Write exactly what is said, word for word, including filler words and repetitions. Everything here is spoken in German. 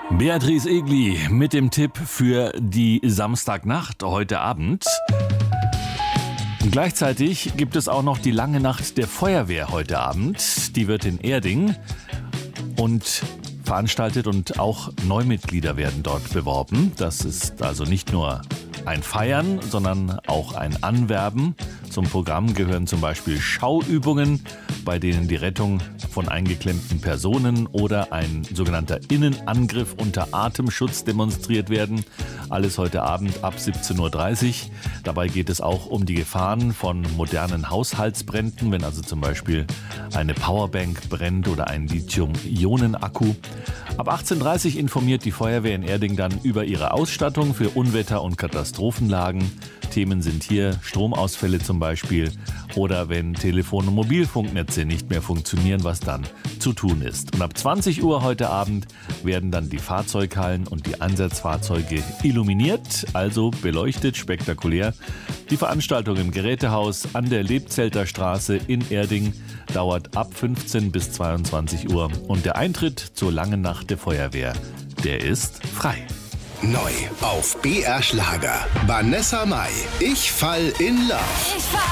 Beatrice Egli mit dem Tipp für die Samstagnacht heute Abend. Gleichzeitig gibt es auch noch die lange Nacht der Feuerwehr heute Abend. Die wird in Erding und veranstaltet und auch Neumitglieder werden dort beworben. Das ist also nicht nur ein Feiern, sondern auch ein Anwerben. Zum Programm gehören zum Beispiel Schauübungen, bei denen die Rettung von eingeklemmten Personen oder ein sogenannter Innenangriff unter Atemschutz demonstriert werden. Alles heute Abend ab siebzehn Uhr dreißig. Dabei geht es auch um die Gefahren von modernen Haushaltsbränden, wenn also zum Beispiel eine Powerbank brennt oder ein Lithium-Ionen-Akku. Ab achtzehn Uhr dreißig informiert die Feuerwehr in Erding dann über ihre Ausstattung für Unwetter- und Katastrophenlagen. Themen sind hier Stromausfälle zum Beispiel oder wenn Telefon- und Mobilfunknetze nicht mehr funktionieren, was dann zu tun ist. Und ab zwanzig Uhr heute Abend werden dann die Fahrzeughallen und die Einsatzfahrzeuge illuminiert, also beleuchtet, spektakulär. Die Veranstaltung im Gerätehaus an der Lebzelter Straße in Erding dauert ab fünfzehn bis zweiundzwanzig Uhr und der Eintritt zur langen Nacht der Feuerwehr, der ist frei. Neu auf B R Schlager. Vanessa Mai. Ich fall in Love. Ich fall